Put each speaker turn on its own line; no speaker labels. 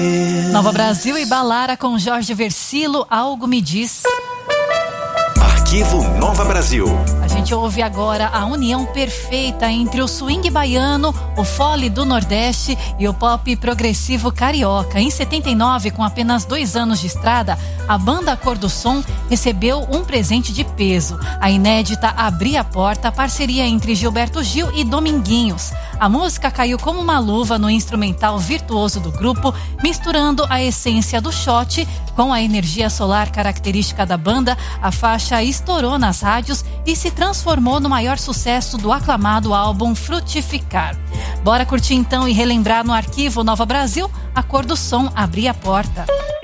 Nova Brasil e Balara com Jorge Versilo, Algo Me Diz.
Arquivo Nova Brasil.
A gente ouve agora a união perfeita entre o swing baiano, o fole do Nordeste e o pop progressivo carioca. Em 79, com apenas 2 anos de estrada, a banda Cor do Som recebeu um presente de peso. A inédita Abri a Porta, parceria entre Gilberto Gil e Dominguinhos. A música caiu como uma luva no instrumental virtuoso do grupo, misturando a essência do shot com a energia solar característica da banda. A faixa estourou nas rádios e se transformou no maior sucesso do aclamado álbum Frutificar. Bora curtir então e relembrar no Arquivo Nova Brasil a Cor do Som, Abri a Porta.